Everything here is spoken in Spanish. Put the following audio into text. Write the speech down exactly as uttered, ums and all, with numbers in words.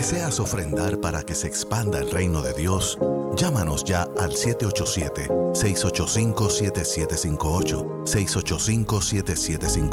¿Deseas ofrendar para que se expanda el reino de Dios? Llámanos ya al siete ocho siete, seis ocho cinco, siete siete cinco ocho, seis ocho cinco, siete siete cinco